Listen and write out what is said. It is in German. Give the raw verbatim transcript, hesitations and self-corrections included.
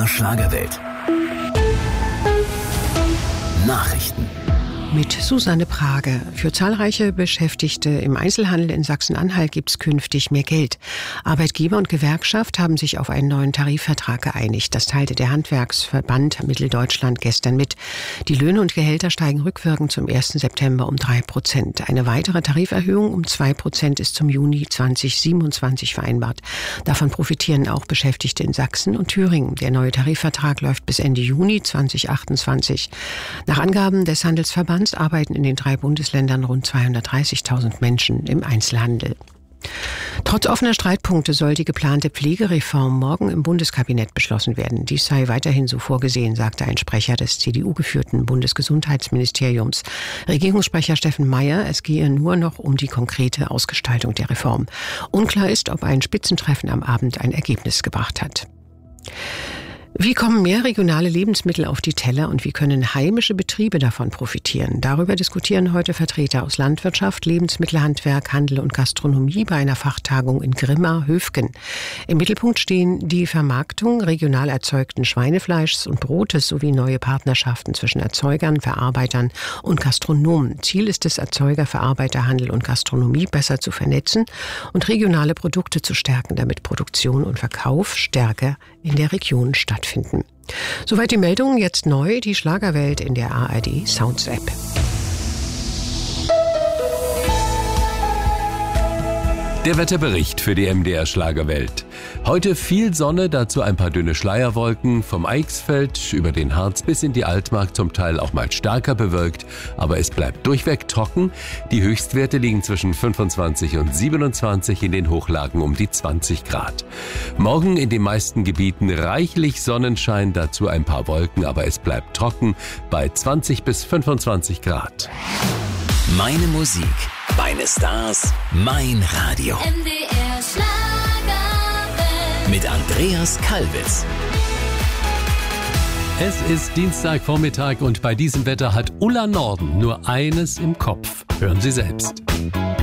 R Schlagerwelt. Nachrichten. Mit Susanne Prage. Für zahlreiche Beschäftigte im Einzelhandel in Sachsen-Anhalt gibt es künftig mehr Geld. Arbeitgeber und Gewerkschaft haben sich auf einen neuen Tarifvertrag geeinigt. Das teilte der Handwerksverband Mitteldeutschland gestern mit. Die Löhne und Gehälter steigen rückwirkend zum ersten September um drei Prozent. Eine weitere Tariferhöhung um zwei Prozent ist zum Juni zweitausendsiebenundzwanzig vereinbart. Davon profitieren auch Beschäftigte in Sachsen und Thüringen. Der neue Tarifvertrag läuft bis Ende Juni zweitausendachtundzwanzig. Nach Angaben des Handelsverbands arbeiten in den drei Bundesländern rund zweihundertdreißigtausend Menschen im Einzelhandel. Trotz offener Streitpunkte soll die geplante Pflegereform morgen im Bundeskabinett beschlossen werden. Dies sei weiterhin so vorgesehen, sagte ein Sprecher des C D U-geführten Bundesgesundheitsministeriums. Regierungssprecher Steffen Mayer, es gehe nur noch um die konkrete Ausgestaltung der Reform. Unklar ist, ob ein Spitzentreffen am Abend ein Ergebnis gebracht hat. Wie kommen mehr regionale Lebensmittel auf die Teller und wie können heimische Betriebe davon profitieren? Darüber diskutieren heute Vertreter aus Landwirtschaft, Lebensmittelhandwerk, Handel und Gastronomie bei einer Fachtagung in Grimma-Höfgen. Im Mittelpunkt stehen die Vermarktung regional erzeugten Schweinefleischs und Brotes sowie neue Partnerschaften zwischen Erzeugern, Verarbeitern und Gastronomen. Ziel ist es, Erzeuger, Verarbeiter, Handel und Gastronomie besser zu vernetzen und regionale Produkte zu stärken, damit Produktion und Verkauf stärker in der Region stattfinden. Finden. Soweit die Meldungen, jetzt neu die Schlagerwelt in der A R D Sounds App. Der Wetterbericht für die M D R Schlagerwelt. Heute viel Sonne, dazu ein paar dünne Schleierwolken, vom Eichsfeld über den Harz bis in die Altmark, zum Teil auch mal stärker bewölkt, aber es bleibt durchweg trocken. Die Höchstwerte liegen zwischen fünfundzwanzig und siebenundzwanzig, in den Hochlagen um die zwanzig Grad. Morgen in den meisten Gebieten reichlich Sonnenschein, dazu ein paar Wolken, aber es bleibt trocken bei zwanzig bis fünfundzwanzig Grad. Meine Musik, meine Stars, mein Radio. M D R Schlagerwelt. Mit Andreas Kalbitz. Es ist Dienstagvormittag und bei diesem Wetter hat Ulla Norden nur eines im Kopf. Hören Sie selbst.